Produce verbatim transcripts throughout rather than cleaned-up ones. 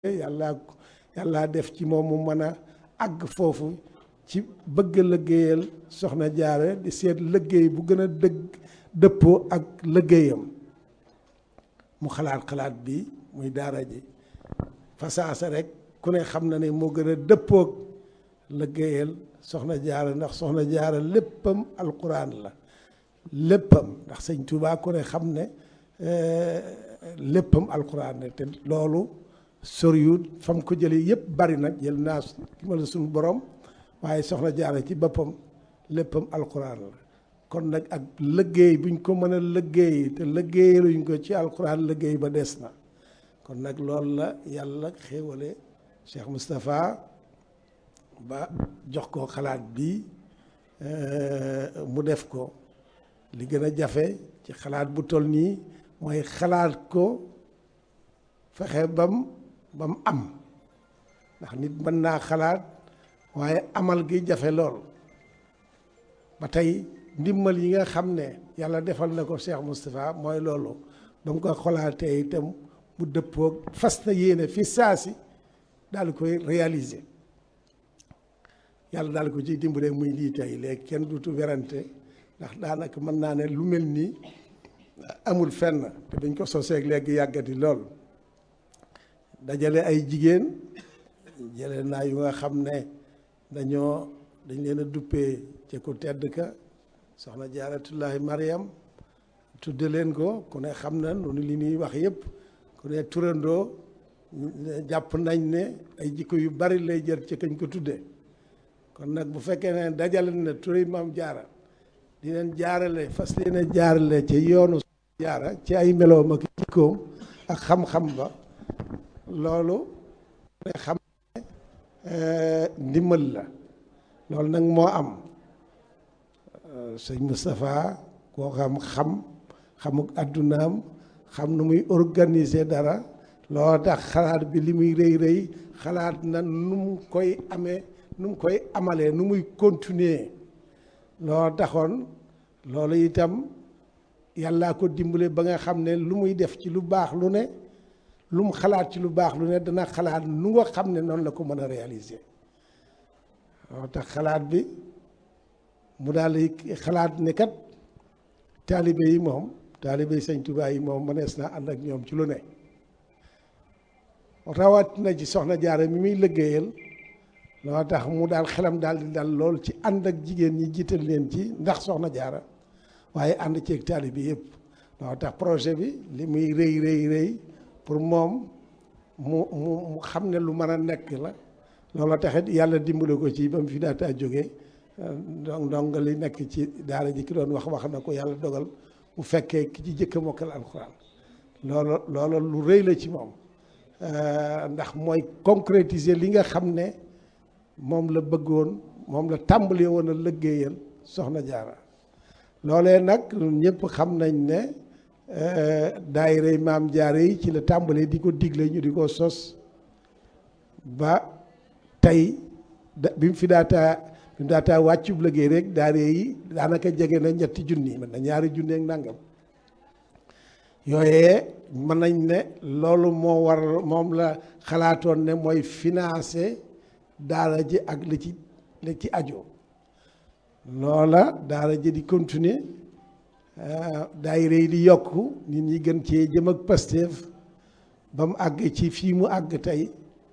yàlla yàlla def ci moom mu mën a àgg foofu ci bëgg liggéeyal soxna jaara di seet liggéey bu gën a dëgg dëppoo ak liggéeyam mu xalaat xalaat bi muy daara ji fasaasa rek ku ne xam na ne moo gën a dëppoog liggéeyal soxna jaara ndax soxna jaara léppam alquran la léppam ndax sëñ Tuubaa ku ne xam ne léppam alquran la te loolu soriwut fam ko jëlee yëpp bari nag jël naa ki ma la suñu borom waaye soxna jaara ci boppam léppam alquran la kon nag ak liggéey buñ ko mën a liggéey te liggéeyaluñ ko ci alquran liggéey ba des na kon nag loolu la yàlla xéewale Cheikh Moustapha ba jox ko xalaat bi mu def ko li gën a jafe ci xalaat bu toll nii mooy xalaat ko fexe bam ba mu am ndax nit mën naa xalaat waaye amal gi jafe lool ba tey ndimbal yi nga xam ne yàlla defal na ko Cheikh Moustapha mooy loolu ba mu ko xalaatee itam mu dëppoog fas na yéene fi saasi daal di koy réaliser yàlla daal di ko ciy dimbale muy lii tey léegi kenn duutu werante ndax daanaka mën naa ne lu mel nii amul fenn te dañ ko soseeg léegi yàggati lool dajale ay jigéen jële naa yu nga xam ne dañoo dañ leen a duppee ci ku tedd ka soxna jaaratullahi Mariam tudde leen ko ku ne xam na noonu li ñuy wax yëpp ku ne turandoo jàpp nañ ne ay jikko yu bari lay jër ci kañ ko tudde kon nag bu fekkee ne dajale na turi maam jaara di leen jaarale fas leen a jaarale ci yoonu jaara ci ay meloom ak jikkoom ak xam-xam ba loolu ne xam ne ndimbal la loolu nag moo am sëñ Moustapha koo xam xam xamuk àddunaam xam nu muy organiser dara loo tax xalaat bi li muy rëy rëy xalaat na nu mu koy amee nu mu koy amalee nu muy continuer loo taxoon loolu itam yàllaa ko dimbale ba nga xam ne lu muy def ci lu baax lu ne lu mu xalaat ci lu baax lu ne dana xalaat nu nga xam ne noonu la ko mën a réaliser loo tax xalaat bi mu daal di xalaat ne kat taalibe yi moom taalibe yi sëñ Tuubaa yi moom mënees naa ànd ak ñoom ci lu ne rawat na ci soxna jaara mi muy liggéeyal loo tax mu daal xelam daal di dal lool ci ànd ak jigéen ñi jiital leen ci ndax soxna jaara waaye ànd ceeg taalibe bi yëpp loo tax projet bi li muy rëy rëy rëy pour moom mu mu mu xam ne lu mën a nekk la loolu taxit yàlla dimbale ko ci ba mu fi daataa jógee donc donc li nekk ci daara ji ki doon wax wax na ko yàlla dogal mu fekkee ki ci jëkk a mokkal alxuraan loolu loolu lu rëy la ci moom ndax mooy concrétiser li nga xam ne moom la bëggoon moom la tàmbalee woon a liggéeyal soxna jaara loolee nag ñëpp xam nañ ne daayira maam jaara yi ci la tàmbalee di ko digle ñu di ko sos ba tey da bi mu fi daataa bi mu daataa wàccub liggéey rek daayira yi daanaka jege na ñetti junni mën na ñaari junni ak nangam yooyee mën nañ ne loolu moo war moom la xalaatoon ne mooy financé daara ji ak li ci li ci aju loola daara ji di continuer daayira yi di yokk nit ñi gën cee jëm ak Pastef ba mu àgg ci fii mu àgg tey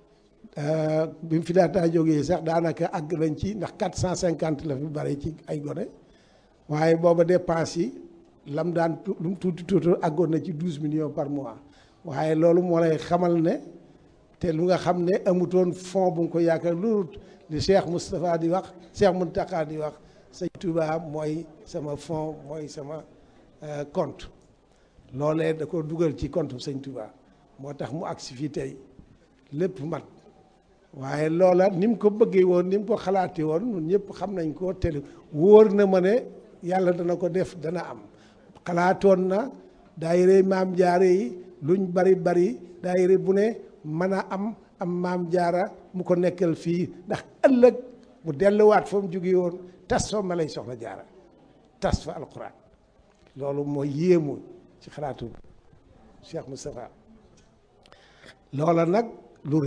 bi mu fi daataa jógee sax daanaka àgg nañ ci ndax quatre cent cinquante la fi bari ci ay gone waaye booba dépense yi lam daan lu mu tuuti tuuti àggoon na ci douze millions par mois waaye loolu moo lay xamal ne te lu nga xam ne amutoon fond bu nga ko yaakaar lu li Cheikh Moustapha di wax Cheikh Mountakha di wax sëñ Touba mooy sama fond mooy sama compte loolee da ko dugal ci compte sëñ Touba moo tax mu agsi fii tey lépp mat waaye loola ni mu ko bëggee woon ni mu ko xalaatee woon ñun ñëpp xam nañ ko te wóor na ma ne yàlla dana ko def dana am xalaatoon na daayira maam jaare yi luñ bari bari daayira bu ne mën a am am maam jaara mu ko nekkal fii ndax ëllëg mu delluwaat fa mu jóge woon tas fa ma lay soxna jaara tas fa alquran loolu mooy yéemu ci xalaatu Cheikh Moustapha loola nag